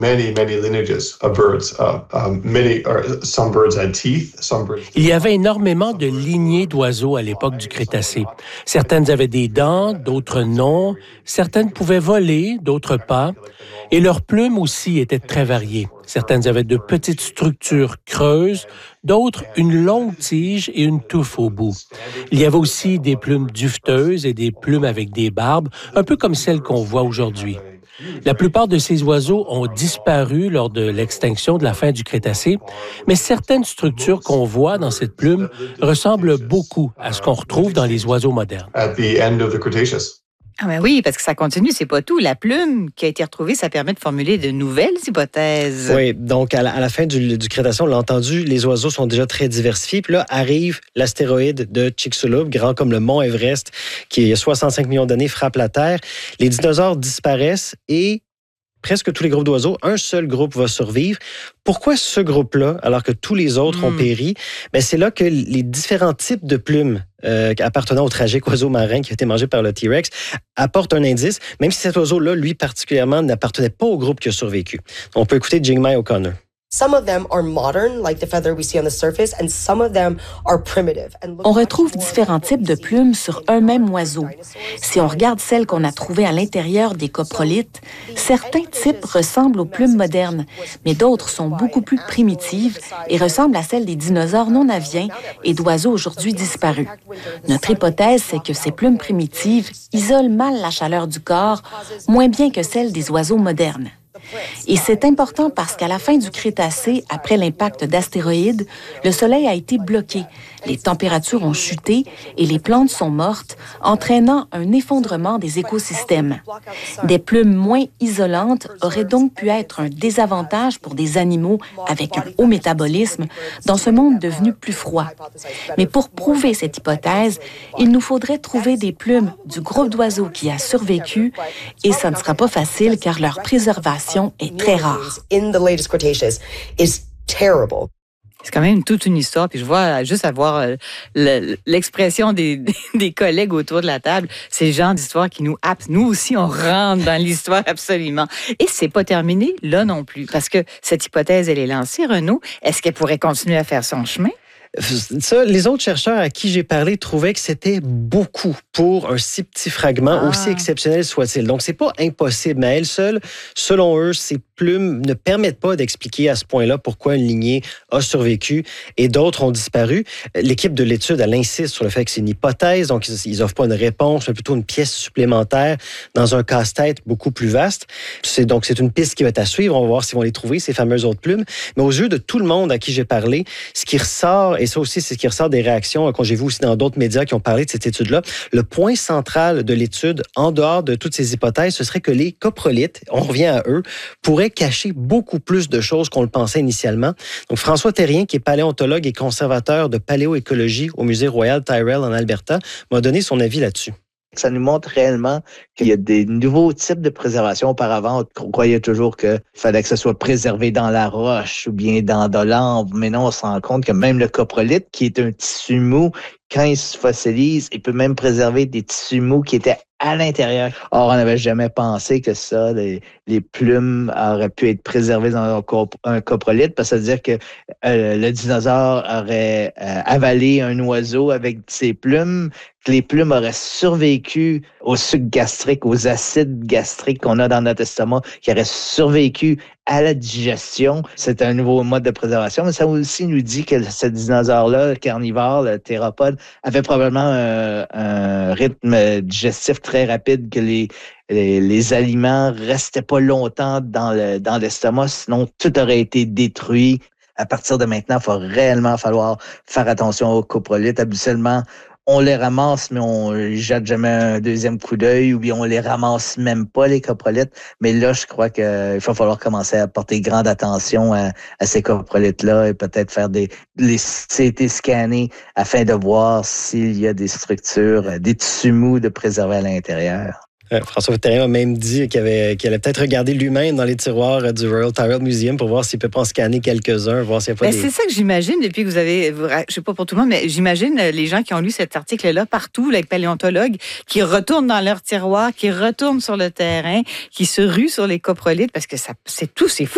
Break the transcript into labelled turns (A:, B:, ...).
A: many lineages of birds. Some birds had teeth, some birds.
B: Il y avait énormément de lignées d'oiseaux à l'époque du Crétacé. Certaines avaient des dents, d'autres non. Certaines pouvaient voler, d'autres pas. Et leurs plumes aussi étaient très variées. Certaines avaient de petites structures creuses, d'autres une longue tige et une touffe au bout. Il y avait aussi des plumes duveteuses et des plumes avec des barbes, un peu comme celles qu'on voit aujourd'hui. La plupart de ces oiseaux ont disparu lors de l'extinction de la fin du Crétacé, mais certaines structures qu'on voit dans cette plume ressemblent beaucoup à ce qu'on retrouve dans les oiseaux modernes.
A: At the end of the Cretaceous.
C: Ah ben oui, parce que ça continue, c'est pas tout. La plume qui a été retrouvée, ça permet de formuler de nouvelles hypothèses.
D: Oui, donc à la fin du Crétacé, on l'a entendu, les oiseaux sont déjà très diversifiés. Puis là, arrive l'astéroïde de Chicxulub, grand comme le mont Everest, qui, il y a 65 millions d'années, frappe la Terre. Les dinosaures disparaissent et presque tous les groupes d'oiseaux, un seul groupe va survivre. Pourquoi ce groupe-là, alors que tous les autres ont péri? Bien, c'est là que les différents types de plumes appartenant au tragique oiseau marin qui a été mangé par le T-Rex apportent un indice, même si cet oiseau-là, lui particulièrement, n'appartenait pas au groupe qui a survécu. On peut écouter Jingmai O'Connor.
E: Some of them are modern, like the feather we see on the surface, and some of them are primitive.
F: On retrouve différents types de plumes sur un même oiseau. Si on regarde celles qu'on a trouvées à l'intérieur des coprolites, certains types ressemblent aux plumes modernes, mais d'autres sont beaucoup plus primitives et ressemblent à celles des dinosaures non aviens et d'oiseaux aujourd'hui disparus. Notre hypothèse, c'est que ces plumes primitives isolent mal la chaleur du corps, moins bien que celles des oiseaux modernes. Et c'est important parce qu'à la fin du Crétacé, après l'impact d'astéroïdes, le Soleil a été bloqué. Les températures ont chuté et les plantes sont mortes, entraînant un effondrement des écosystèmes. Des plumes moins isolantes auraient donc pu être un désavantage pour des animaux avec un haut métabolisme dans ce monde devenu plus froid. Mais pour prouver cette hypothèse, il nous faudrait trouver des plumes du groupe d'oiseaux qui a survécu et ça ne sera pas facile car leur préservation est très rare.
C: C'est quand même toute une histoire. Puis je vois juste avoir l'expression des collègues autour de la table. C'est le genre d'histoire qui nous happe. Nous aussi, on rentre dans l'histoire absolument. Et c'est pas terminé là non plus. Parce que cette hypothèse, elle est lancée, Renaud. Est-ce qu'elle pourrait continuer à faire son chemin?
D: Ça, les autres chercheurs à qui j'ai parlé trouvaient que c'était beaucoup pour un si petit fragment, aussi exceptionnel soit-il. Donc, c'est pas impossible, mais à elle seule, selon eux, ces plumes ne permettent pas d'expliquer à ce point-là pourquoi une lignée a survécu et d'autres ont disparu. L'équipe de l'étude, elle insiste sur le fait que c'est une hypothèse, donc ils n'offrent pas une réponse, mais plutôt une pièce supplémentaire dans un casse-tête beaucoup plus vaste. C'est une piste qui va être à suivre. On va voir s'ils vont les trouver, ces fameuses autres plumes. Mais aux yeux de tout le monde à qui j'ai parlé, ce qui ressort, et ça aussi, c'est ce qui ressort des réactions qu'on j'ai vu aussi dans d'autres médias qui ont parlé de cette étude-là. Le point central de l'étude, en dehors de toutes ces hypothèses, ce serait que les coprolites, on revient à eux, pourraient cacher beaucoup plus de choses qu'on le pensait initialement. Donc, François Terrien, qui est paléontologue et conservateur de paléoécologie au Musée Royal Tyrrell en Alberta, m'a donné son avis là-dessus.
G: Ça nous montre réellement qu'il y a des nouveaux types de préservation. Auparavant, on croyait toujours qu'il fallait que ça soit préservé dans la roche ou bien dans de l'ambre. Mais non, on se rend compte que même le coprolite, qui est un tissu mou, quand il se fossilise, il peut même préserver des tissus mous qui étaient à l'intérieur. Or, on n'avait jamais pensé que ça, les plumes auraient pu être préservées dans un coprolite, parce que ça veut dire que le dinosaure aurait avalé un oiseau avec ses plumes, que les plumes auraient survécu au suc gastrique, aux acides gastriques qu'on a dans notre estomac, qui auraient survécu à la digestion. C'est un nouveau mode de préservation, mais ça aussi nous dit que ce dinosaure-là, le carnivore, le théropode, avait probablement un rythme digestif très rapide, que les aliments restaient pas longtemps dans l'estomac, sinon tout aurait été détruit. À partir de maintenant, il va réellement falloir faire attention aux coprolites. Habituellement, on les ramasse, mais on jette jamais un deuxième coup d'œil, ou bien on les ramasse même pas, les coprolites. Mais là, je crois qu'il va falloir commencer à porter grande attention à ces coprolites-là et peut-être faire les CT scannés afin de voir s'il y a des structures, des tissus mous de préserver à l'intérieur.
D: François Terrien a même dit qu'il allait peut-être regarder lui-même dans les tiroirs du Royal Tyrrell Museum pour voir s'il peut pas en scanner quelques-uns, voir s'il n'y a pas
C: C'est ça que j'imagine depuis que vous avez, je sais pas pour tout le monde, mais j'imagine les gens qui ont lu cet article-là partout, les paléontologues, qui retournent dans leur tiroir, qui retournent sur le terrain, qui se ruent sur les coprolites, parce que c'est fou.